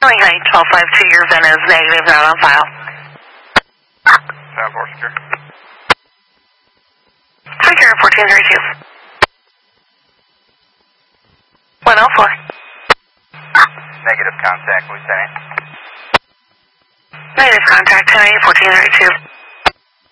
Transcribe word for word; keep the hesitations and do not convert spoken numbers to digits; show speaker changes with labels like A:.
A: Honey, twelve five two, your V I N is negative, not on file.
B: seven four secure.
A: Secure, fourteen thirty-two. one oh four.
B: Negative contact, Lieutenant.
A: Negative contact, ten eight, fourteen thirty-two.